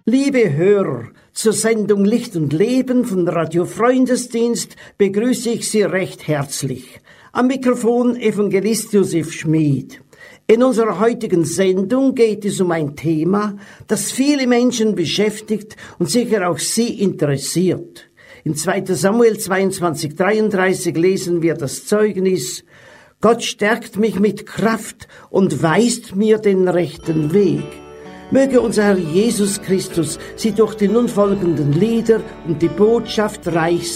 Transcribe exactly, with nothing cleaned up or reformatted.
Liebe Hörer, zur Sendung Licht und Leben von Radio Freundesdienst begrüße ich Sie recht herzlich. Am Mikrofon Evangelist Josef Schmid. In unserer heutigen Sendung geht es um ein Thema, das viele Menschen beschäftigt und sicher auch Sie interessiert. In zweiter Samuel zweiundzwanzig, dreiunddreißig lesen wir das Zeugnis: Gott stärkt mich mit Kraft und weist mir den rechten Weg. Möge unser Herr Jesus Christus Sie durch die nun folgenden Lieder und die Botschaft reich